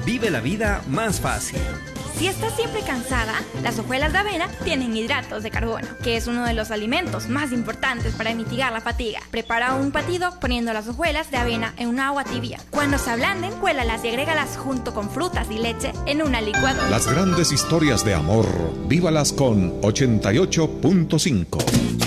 Vive la vida más fácil. Si estás siempre cansada, las hojuelas de avena tienen hidratos de carbono, que es uno de los alimentos más importantes para mitigar la fatiga. Prepara un batido poniendo las hojuelas de avena en un agua tibia. Cuando se ablanden, cuélalas y agrégalas junto con frutas y leche en una licuadora. Las grandes historias de amor, vívalas con 88.5.